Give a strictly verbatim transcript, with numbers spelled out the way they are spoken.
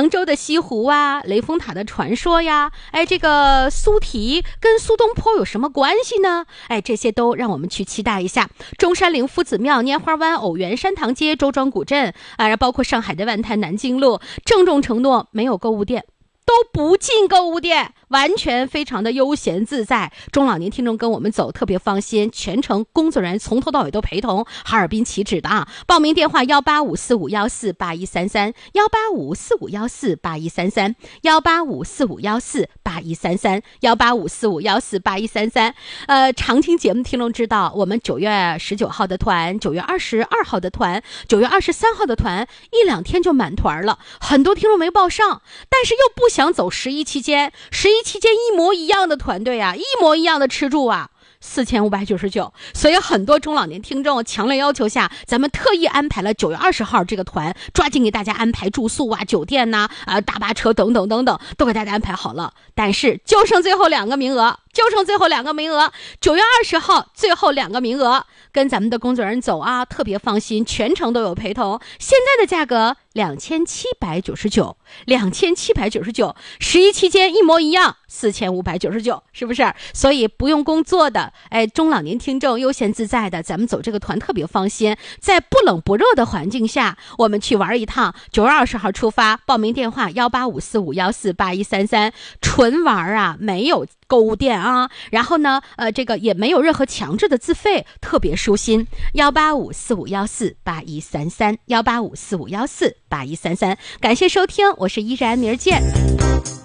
杭州的西湖啊，雷峰塔的传说呀，哎，这个苏堤跟苏东坡有什么关系呢？哎，这些都让我们去期待一下。中山陵夫子庙、拈花湾、偶园、山塘街、周庄古镇啊，包括上海的万滩南京路，郑重承诺没有购物店。都不进购物店，完全非常的悠闲自在。中老年听众跟我们走特别放心，全程工作人员从头到尾都陪同，哈尔滨起止的啊。报名电话幺八五四五幺四八一三三，幺八五四五幺四八一三三，幺八五四五幺四八一三三，幺八五四五幺四八一三三。呃，常听节目听众知道，我们九月十九号的团，九月二十二号的团，九月二十三号的团，一两天就满团了。很多听众没报上，但是又不想走十一期间，十一期间一模一样的团队啊，一模一样的吃住啊，四千五百九十九。所以很多中老年听众强烈要求下，咱们特意安排了九月二十号这个团，抓紧给大家安排住宿啊、酒店呐、啊、大巴车等等等等，都给大家安排好了。但是就剩最后两个名额，就剩最后两个名额，九月二十号最后两个名额，跟咱们的工作人员走啊，特别放心，全程都有陪同。现在的价格两千七百九十九，两千七百九十九，十一期间一模一样，四千五百九十九，是不是？所以不用工作的，哎，中老年听众悠闲自在的，咱们走这个团特别放心，在不冷不热的环境下，我们去玩一趟。九月二十号出发，报名电话幺八五四五幺四八一三三，纯玩啊，没有购物店啊，然后呢，呃，这个也没有任何强制的自费，特别舒心。幺八五四五幺四八一三三，幺八五四五幺四八一三三。感谢收听，我是依然，明儿见。